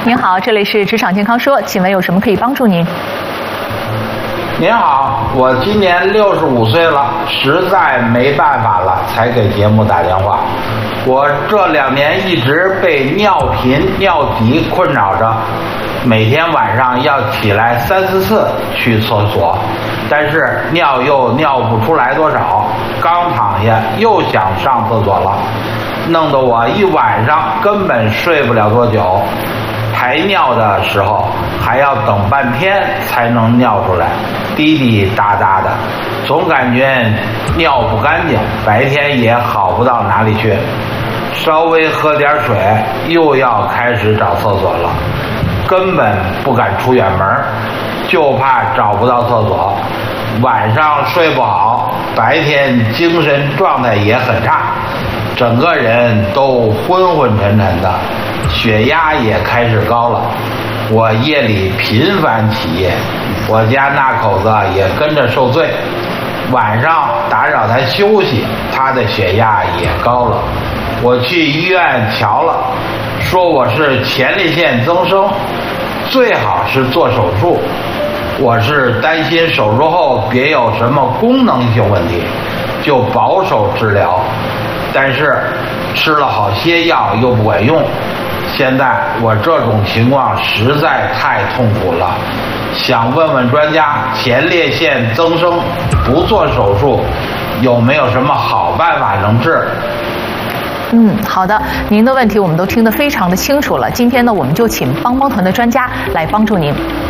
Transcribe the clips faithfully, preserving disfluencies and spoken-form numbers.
您好，这里是职场健康说，请问有什么可以帮助您？ 您好，我今年六十五岁了，实在没办法了，才给节目打电话。我这两年一直被尿频、尿急困扰着，每天晚上要起来三四次去厕所，但是尿又尿不出来多少，刚躺下又想上厕所了，弄得我一晚上根本睡不了多久。排尿的时候还要等半天才能尿出来，滴滴答答的，总感觉尿不干净，白天也好不到哪里去。稍微喝点水又要开始找厕所了，根本不敢出远门，就怕找不到厕所。晚上睡不好，白天精神状态也很差，整个人都昏昏沉沉的，血压也开始高了。我夜里频繁起夜，我家那口子也跟着受罪，晚上打扰他休息，他的血压也高了。我去医院瞧了，说我是前列腺增生，最好是做手术。我是担心手术后别有什么功能性问题，就保守治疗，但是吃了好些药又不管用。现在我这种情况实在太痛苦了，想问问专家，前列腺增生不做手术有没有什么好办法能治？ 嗯，好的，您的问题我们都听得非常的清楚了。今天呢，我们就请帮帮团的专家来帮助您。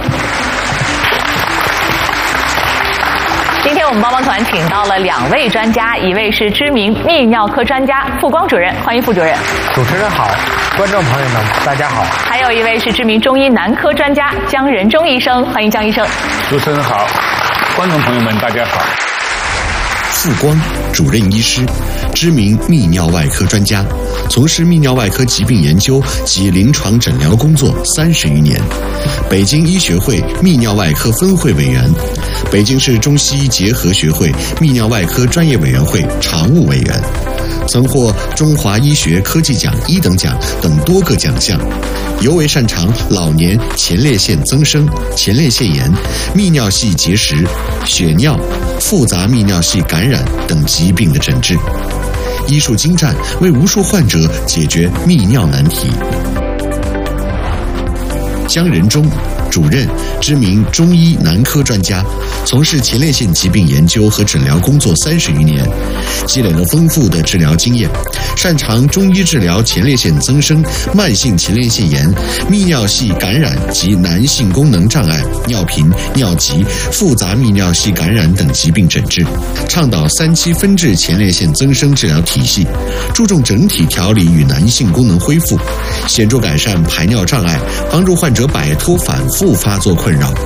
今天我们帮帮团请到了两位专家，一位是知名泌尿科专家傅光主任，欢迎傅主任。 主持人好，观众朋友们大家好。 还有一位是知名中医男科专家姜仁忠医生，欢迎姜医生。 主持人好，观众朋友们大家好。 傅光，主任医师，知名泌尿外科专家，从事泌尿外科疾病研究及临床诊疗工作三十余年，北京医学会泌尿外科分会委员，北京市中西医结合学会泌尿外科专业委员会常务委员，曾获中华医学科技奖一等奖等多个奖项，尤为擅长老年前列腺增生、前列腺炎、泌尿系结石、血尿、复杂泌尿系感染等疾病的诊治，医术精湛，为无数患者解决泌尿难题。姜仁忠，主任，知名中医男科专家，从事前列腺疾病研究和诊疗工作三十余年，积累了丰富的治疗经验，擅长中医治疗前列腺增生、慢性前列腺炎、泌尿系感染及男性功能障碍、尿频、尿急、复杂泌尿系感染等疾病诊治，倡导三期分治前列腺增生治疗体系，注重整体调理与男性功能恢复，显著改善排尿障碍，帮助患者摆脱反复发作困扰。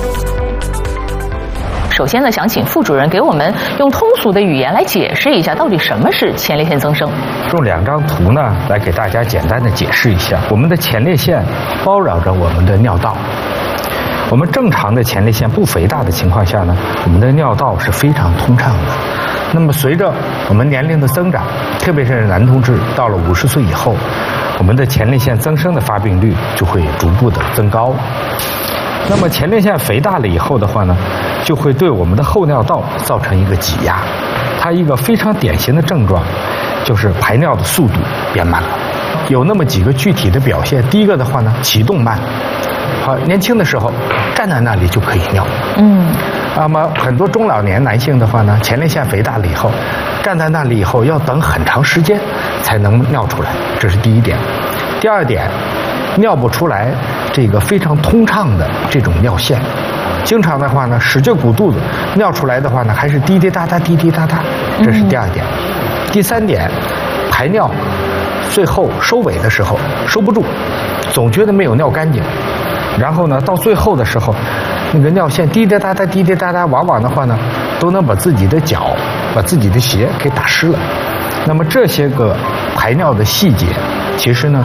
首先呢，想请傅主任给我们用通俗的语言来解释一下，到底什么是前列腺增生。 用两张图呢，来给大家简单的解释一下。我们的前列腺包绕着我们的尿道。我们正常的前列腺不肥大的情况下呢，我们的尿道是非常通畅的。那么随着我们年龄的增长，特别是男同志到了五十岁以后，我们的前列腺增生的发病率就会逐步的增高。那么前列腺肥大了以后的话呢，就会对我们的后尿道造成一个挤压。它一个非常典型的症状就是排尿的速度变慢了。有那么几个具体的表现。第一个的话呢，启动慢。好，年轻的时候站在那里就可以尿。嗯。那么很多中老年男性的话呢，前列腺肥大了以后，站在那里以后要等很长时间才能尿出来，这是第一点。第二点，尿不出来这个非常通畅的这种尿线，经常的话呢使劲鼓肚子，尿出来的话呢还是滴滴答答滴滴答答，这是第二点。嗯、第三点，排尿最后收尾的时候收不住，总觉得没有尿干净，然后呢到最后的时候，那个尿线滴滴答答滴滴答答，往往的话呢都能把自己的脚把自己的鞋给打湿了。那么这些个排尿的细节，其实呢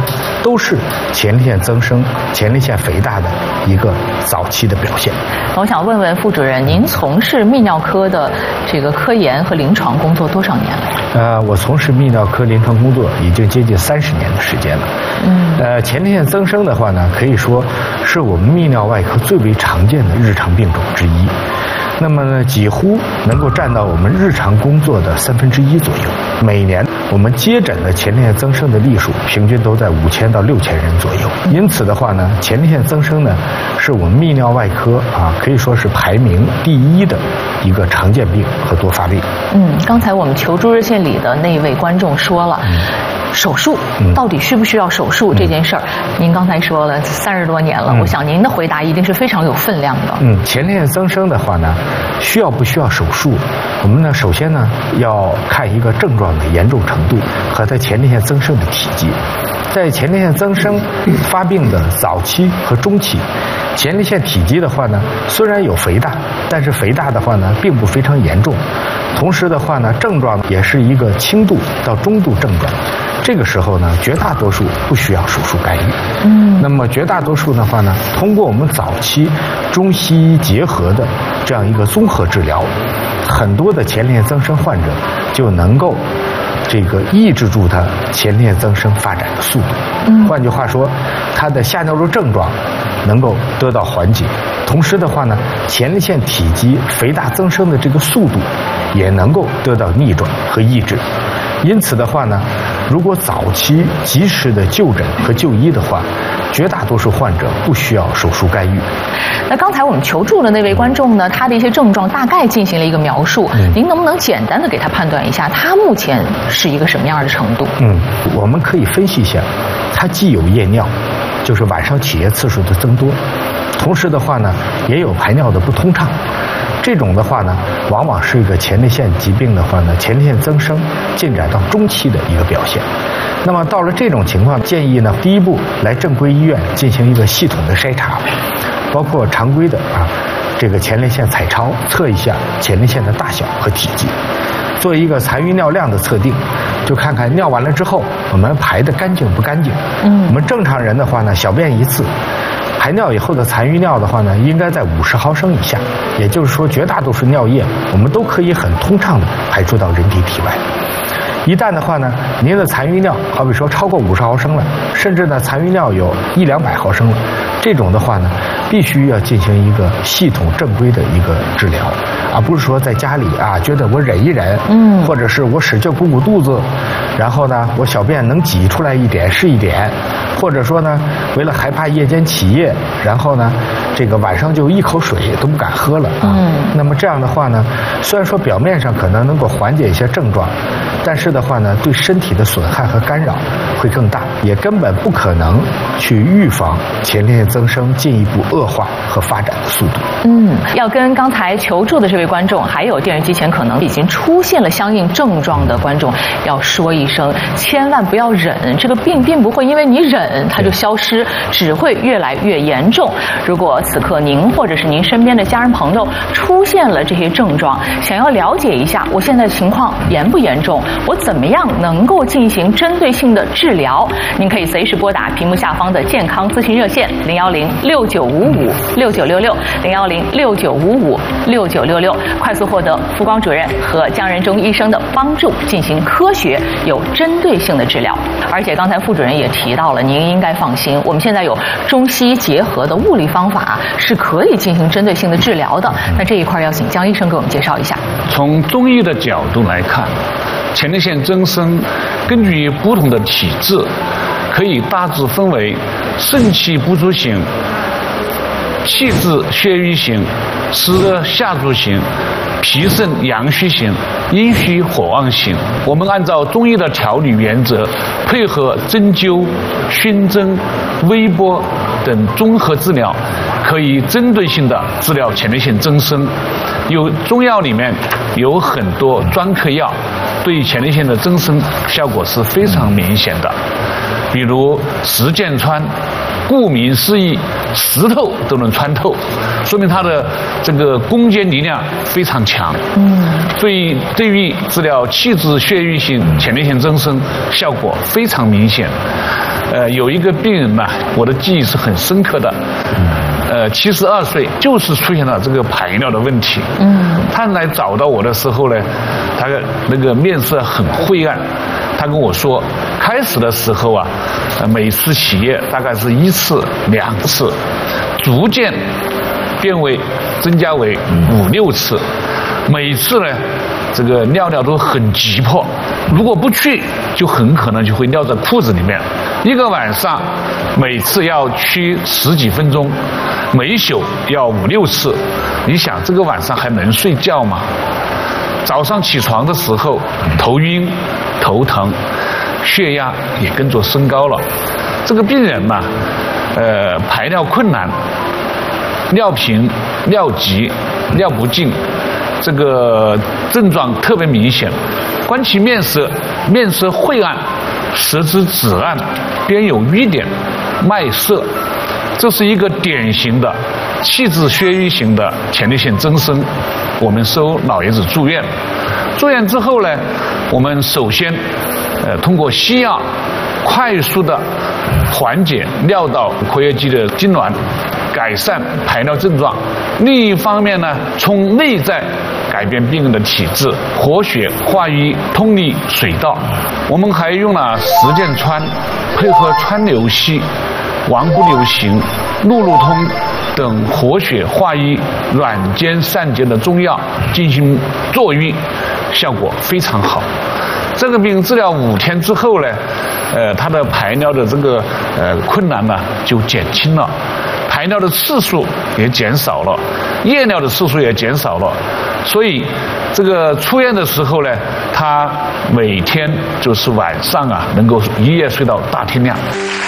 都是前列腺增生、前列腺肥大的一个早期的表现。 我想问问副主任，您从事泌尿科的这个科研和临床工作多少年了？ 呃，我从事泌尿科临床工作已经接近三十年的时间了。嗯，呃，前列腺增生的话呢，可以说是我们泌尿外科最为常见的日常病种之一。那么呢，几乎能够占到我们日常工作的三分之一左右。每年我们接诊的前列腺增生的例数平均都在五千到六千人左右。因此的话呢，前列腺增生呢，是我们泌尿外科啊可以说是排名第一的一个常见病和多发病。 嗯，刚才我们求助热线里的那位观众说了。嗯手术到底需不需要手术这件事儿，您刚才说了三十多年了，我想您的回答一定是非常有分量的。 嗯，前列腺增生的话呢，需要不需要手术？我们呢，首先呢要看一个症状的严重程度和它前列腺增生的体积。在前列腺增生发病的早期和中期，前列腺体积的话呢，虽然有肥大，但是肥大的话呢，并不非常严重。同时的话呢，症状也是一个轻度到中度症状。这个时候呢，绝大多数不需要手术干预。嗯，那么绝大多数的话呢，通过我们早期中西医结合的这样一个综合治疗，很多的前列腺增生患者就能够这个抑制住它前列腺增生发展的速度。嗯，换句话说，它的下尿路症状能够得到缓解，同时的话呢，前列腺体积肥大增生的这个速度也能够得到逆转和抑制。因此的话呢，如果早期及时的就诊和就医的话，绝大多数患者不需要手术干预。 那刚才我们求助的那位观众呢，他的一些症状大概进行了一个描述，嗯、您能不能简单的给他判断一下，他目前是一个什么样的程度？ 嗯，我们可以分析一下，他既有夜尿，就是晚上起夜次数的增多，同时的话呢，也有排尿的不通畅。这种的话呢，往往是一个前列腺疾病的话呢，前列腺增生进展到中期的一个表现。那么到了这种情况，建议呢，第一步来正规医院进行一个系统的筛查，包括常规的啊这个前列腺彩超，测一下前列腺的大小和体积，做一个残余尿量的测定，就看看尿完了之后我们排的干净不干净。嗯，我们正常人的话呢，小便一次。排尿以后的残余尿的话呢，应该在五十毫升以下，也就是说，绝大多数尿液我们都可以很通畅的排出到人体体外。一旦的话呢，您的残余尿好比说超过五十毫升了，甚至呢残余尿有一两百毫升了，这种的话呢，必须要进行一个系统正规的一个治疗，而不是说在家里啊觉得我忍一忍，嗯，或者是我使劲鼓鼓肚子，然后呢我小便能挤出来一点是一点。或者说呢，为了害怕夜间起夜，然后呢，这个晚上就一口水都不敢喝了啊。嗯。那么这样的话呢，虽然说表面上可能能够缓解一些症状，但是的话呢，对身体的损害和干扰会更大，也根本不可能去预防前列腺增生进一步恶化和发展的速度。 嗯，要跟刚才求助的这位观众，还有电视机前可能已经出现了相应症状的观众，要说一声，千万不要忍，这个病并不会因为你忍它就消失，只会越来越严重。如果此刻您或者是您身边的家人朋友出现了这些症状，想要了解一下我现在的情况严不严重，我怎么样能够进行针对性的治疗，您可以随时拨打屏幕下方的健康咨询热线零幺零六九五五六九六六零幺零六九五五六九六六，快速获得福光主任和姜仁忠医生的帮助，进行科学有针对性的治疗。而且刚才副主任也提到了，您应该放心，我们现在有中西医结合的物理方法，是可以进行针对性的治疗的。那这一块要请姜医生给我们介绍一下。 从中医的角度来看，前列腺增生根据不同的体质，可以大致分为肾气不足型、气滞血瘀型、湿热下注型、脾肾阳虚型、阴虚火旺型。我们按照中医的调理原则，配合针灸、熏蒸、微波等综合治疗，可以针对性的治疗前列腺增生。有中药里面有很多专科药，对前列腺的增生效果是非常明显的，比如石剑穿，顾名思义，石头都能穿透，说明它的这个攻坚力量非常强。嗯，对，对于治疗气滞血瘀型前列腺增生效果非常明显。 呃，有一个病人呢，我的记忆是很深刻的。呃，七十二岁，就是出现了这个排尿的问题。嗯，他来找到我的时候呢，他那个面色很灰暗。他跟我说，开始的时候啊，每次起夜大概是一次、两次，逐渐变为增加为五六次，每次呢，这个尿尿都很急迫，如果不去，就很可能就会尿在裤子里面。一个晚上，每次要去十几分钟，每一宿要五六次。你想，这个晚上还能睡觉吗？早上起床的时候，头晕、头疼，血压也跟着升高了。这个病人呢，呃，排尿困难，尿频、尿急、尿不尽，这个症状特别明显。观其面色，面色晦暗，舌质紫暗，边有瘀点，脉涩，这是一个典型的气滞血瘀型的前列腺增生。我们收老爷子住院，住院之后呢，我们首先呃通过西药快速的缓解尿道括约肌的痉挛，改善排尿症状。另一方面呢，从内在改变病人的体质，活血化瘀，通利水道。我们还用了十箭穿，配合川流系、王不留行、路路通等活血化瘀、软坚散结的中药进行坐瘀，效果非常好。这个病治疗五天之后呢，呃，他的排尿的这个呃困难呢就减轻了，排尿的次数也减少了，夜尿的次数也减少了。所以这个出院的时候呢，他每天就是晚上啊能够一夜睡到大天亮。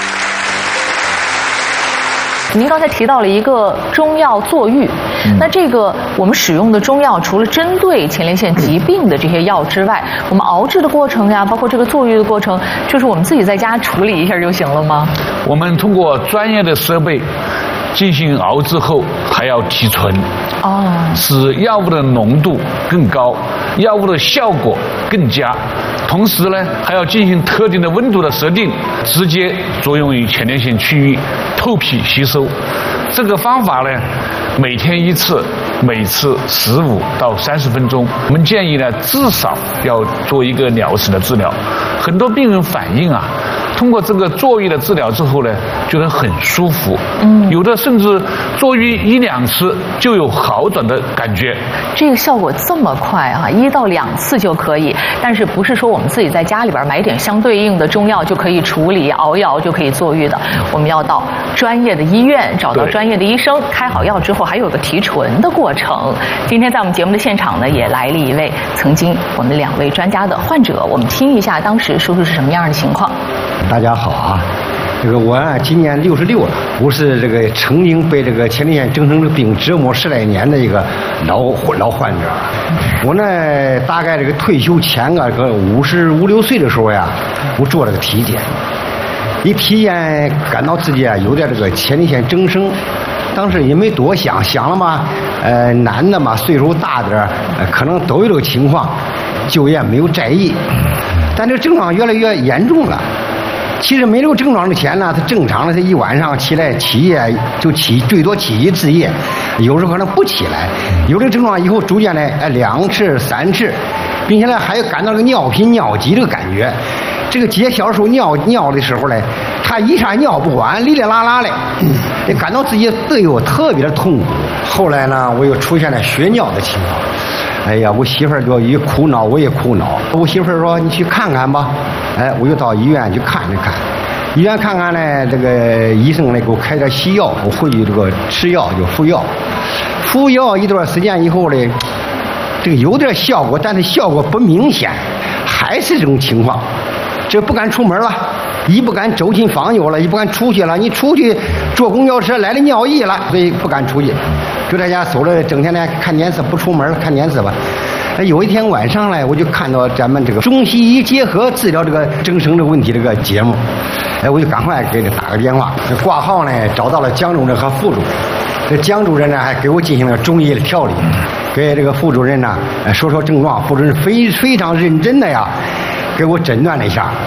您刚才提到了一个中药坐郁，嗯、那这个我们使用的中药，除了针对前列腺疾病的这些药之外，我们熬制的过程呀，包括这个坐郁的过程，就是我们自己在家处理一下就行了吗？ 我们通过专业的设备进行熬制后，还要提纯，哦，使药物的浓度更高，药物的效果更佳。同时呢，还要进行特定的温度的设定，直接作用于前列腺区域，透皮吸收。这个方法呢，每天一次，每次十五到三十分钟。我们建议呢，至少要做一个疗程的治疗。很多病人反映啊，通过这个坐郁的治疗之后呢，觉得很舒服，嗯，有的甚至坐郁一两次就有好转的感觉。 这个效果这么快啊，一到两次就可以，但是不是说我们自己在家里边买点相对应的中药就可以处理，熬一熬就可以坐郁的？我们要到专业的医院找到专业的医生，开好药之后还有个提纯的过程。今天在我们节目的现场呢，也来了一位曾经我们两位专家的患者，我们听一下当时叔叔是什么样的情况。 大家好啊，这个我啊今年六十六了，我是这个曾经被这个前列腺增生的病折磨十来年的一个老老患者。我呢大概这个退休前啊，个五十五六岁的时候呀，我做了个体检，一体检感到自己啊有点这个前列腺增生，当时也没多想，想了嘛，呃，男的嘛，岁数大点儿，呃，可能都有这个情况，就也没有在意。但这个症状越来越严重了。其实没有症状之前呢，他正常的，他一晚上起来起夜就起，最多起一次夜，有时候可能不起来。有这个症状以后，逐渐的哎两次三次，并且呢还有感到这个尿频尿急这个感觉。这个解小时候尿尿的时候呢，他一下尿不完，哩哩啦啦的，也感到自己哎呦特别的痛苦。后来呢，我又出现了血尿的情况。哎呀，我媳妇儿就一苦恼，我也苦恼。我媳妇儿说：“你去看看吧。”哎，我就到医院去看一看。医院看看呢，这个医生呢给我开点西药，我回去这个吃药就服药。服药一段时间以后呢，这个有点效果，但是效果不明显，还是这种情况。这不敢出门了，一不敢走进房间了，一不敢出去了。你出去坐公交车来了尿意了，所以不敢出去，就在家守着，整天呢看电视，不出门看电视吧。有一天晚上呢，我就看到咱们这个中西医结合治疗这个增生这个问题这个节目，哎，我就赶快给他打个电话，挂号呢找到了江主任和副主任。这江主任呢还给我进行了中医的调理，给这个副主任呢说说症状，副主任非非常认真的呀给我诊断了一下，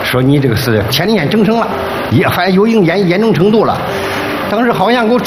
说你这个是前列腺增生了，也反正有一定严严重程度了。当时好像给我